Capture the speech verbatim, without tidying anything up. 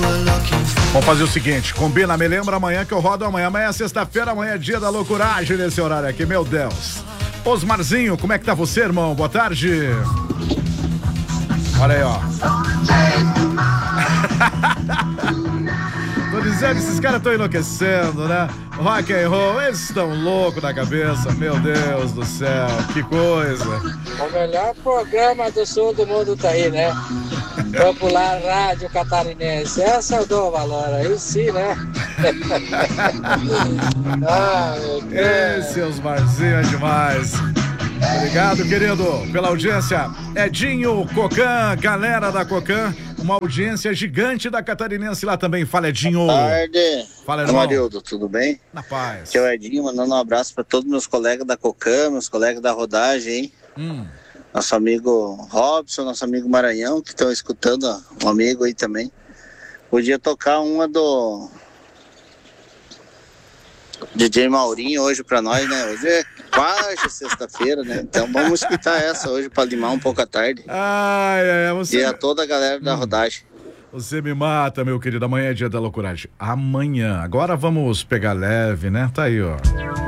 Vamos fazer o seguinte, combina, me lembra amanhã que eu rodo amanhã. Amanhã é sexta-feira, amanhã é dia da loucuragem nesse horário aqui, meu Deus. Osmarzinho, como é que tá você, irmão? Boa tarde. Olha aí, ó. Tô dizendo, esses caras estão enlouquecendo, né? Rock and roll, eles estão loucos na cabeça, meu Deus do céu, que coisa. O melhor programa do sul do mundo tá aí, né? Popular Rádio Catarinense, essa eu dou valor, aí sim, né? Ah, meu Deus. Esse Osmarzinho é demais. Obrigado, querido, pela audiência. Edinho, Cocan, galera da Cocan, uma audiência gigante da Catarinense lá também. Fala, Edinho. Boa tarde. Fala, irmão. Amarildo, tudo bem? Na paz. Aqui é o Edinho, mandando um abraço para todos meus colegas da Cocan, meus colegas da rodagem, hein? Hum. Nosso amigo Robson, nosso amigo Maranhão, que estão escutando, um amigo aí também. Podia tocar uma do D J Maurinho hoje pra nós, né? Hoje é quase sexta-feira, né? Então vamos escutar essa hoje pra limar um pouco a tarde. Ai, ai, ai, você... E a toda a galera da rodagem. Você me mata, meu querido. Amanhã é dia da loucuragem. Amanhã. Agora vamos pegar leve, né? Tá aí, ó.